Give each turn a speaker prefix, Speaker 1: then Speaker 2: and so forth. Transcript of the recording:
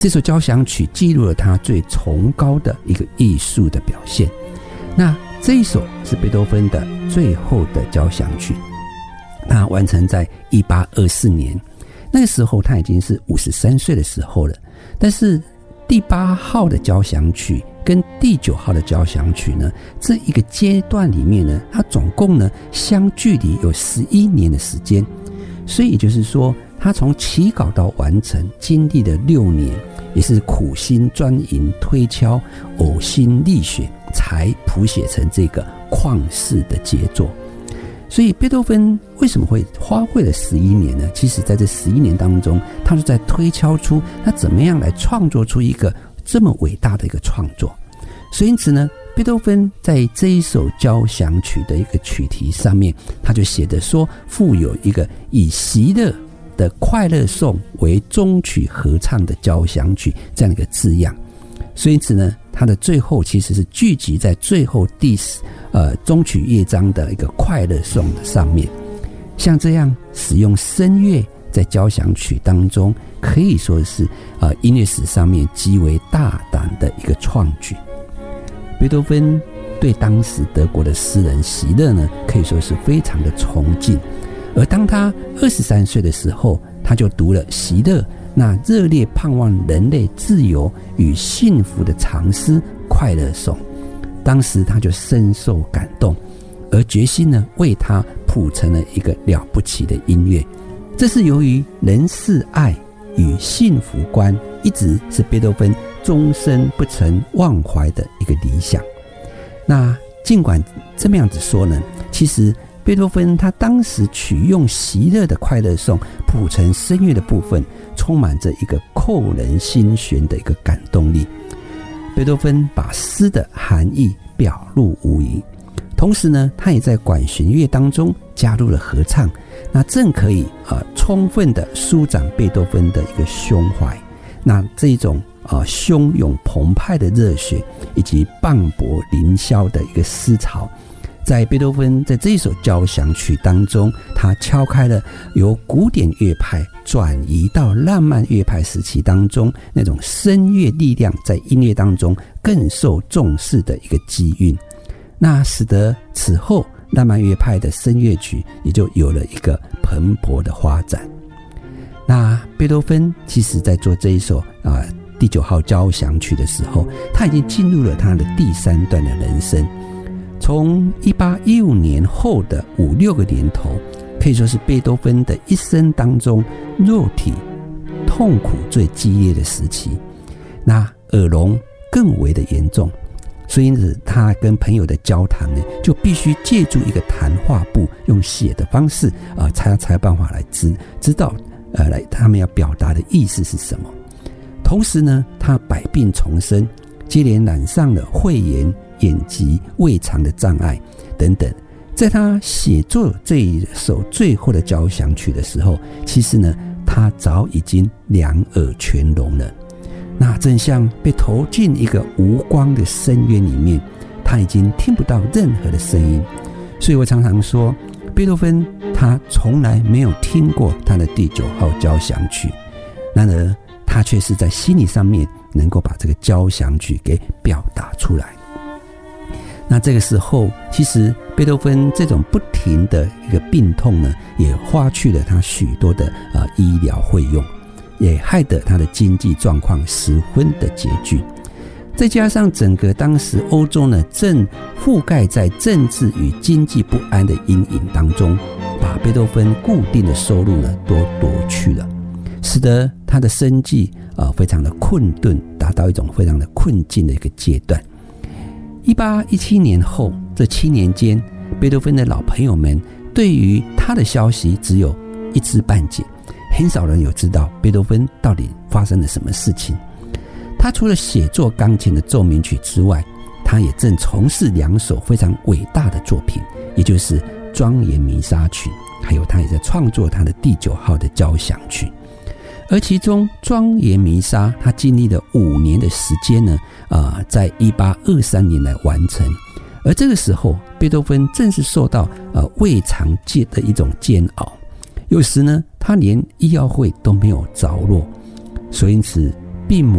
Speaker 1: 这首交响曲记录了他最崇高的一个艺术的表现。那这一首是贝多芬的最后的交响曲，他完成在1824年，那个时候他已经是53岁的时候了。但是第8号的交响曲跟第9号的交响曲呢，这一个阶段里面呢，它总共呢相距离有11年的时间，所以也就是说，他从起稿到完成经历了6年，也是苦心专营、推敲、呕心沥血，才谱写成这个旷世的杰作。所以贝多芬为什么会花费了11年呢？其实在这11年当中，他是在推敲出他怎么样来创作出一个这么伟大的一个创作。所以因此呢，贝多芬在这一首交响曲的一个曲题上面，他就写的说，附有一个以喜乐的快乐颂为终曲合唱的交响曲这样的一个字样。所以因此呢，它的最后其实是聚集在最后终曲乐章的一个快乐颂的上面。像这样使用声乐在交响曲当中，可以说是音乐史上面极为大胆的一个创举。贝多芬对当时德国的诗人席勒呢，可以说是非常的崇敬。而当他23岁的时候，他就读了席勒那热烈盼望人类自由与幸福的长诗《快乐颂》，当时他就深受感动，而决心呢为他谱成了一个了不起的音乐。这是由于人世爱与幸福观一直是贝多芬终身不曾忘怀的一个理想。那尽管这么样子说呢，其实贝多芬他当时取用席勒的《快乐颂》谱成声乐的部分，充满着一个扣人心弦的一个感动力。贝多芬把诗的含义表露无遗，同时呢，他也在管弦乐当中加入了合唱，那正可以充分的舒展贝多芬的一个胸怀。那这种汹涌澎湃的热血以及磅礴凌霄的一个思潮，在贝多芬在这一首交响曲当中，他敲开了由古典乐派转移到浪漫乐派时期当中那种声乐力量在音乐当中更受重视的一个机运，那使得此后浪漫乐派的声乐曲也就有了一个蓬勃的发展。那贝多芬其实在做这一首第9号交响曲的时候，他已经进入了他的第3段的人生。从1815年后的5-6个年头，可以说是贝多芬的一生当中肉体痛苦最激烈的时期。那耳聋更为的严重，所以因此他跟朋友的交谈呢，就必须借助一个谈话簿，用写的方式才有办法来知道他们要表达的意思是什么。同时呢，他百病丛生，接连染上了肺炎、眼疾、胃肠的障碍等等。在他写作这一首最后的交响曲的时候，其实呢，他早已经两耳全聋了。那正像被投进一个无光的深渊里面，他已经听不到任何的声音。所以我常常说，贝多芬他从来没有听过他的第9号交响曲，然而他却是在心理上面能够把这个交响曲给表达出来。那这个时候，其实贝多芬这种不停的一个病痛呢，也花去了他许多的医疗费用，也害得他的经济状况十分的拮据。再加上整个当时欧洲呢，正覆盖在政治与经济不安的阴影当中，把贝多芬固定的收入呢都夺去了，使得他的生计非常的困顿，达到一种非常的困境的一个阶段。1817年后这7年间，贝多芬的老朋友们对于他的消息只有一知半解，很少人有知道贝多芬到底发生了什么事情。他除了写作钢琴的奏鸣曲之外，他也正从事2首非常伟大的作品，也就是《庄严弥撒曲》，还有他也在创作他的第9号的交响曲。而其中《庄严弥撒》他经历了5年的时间呢，在1823年来完成。而这个时候，贝多芬正是受到胃肠界的一种煎熬，有时呢，他连医药费都没有着落。所以因此， 病母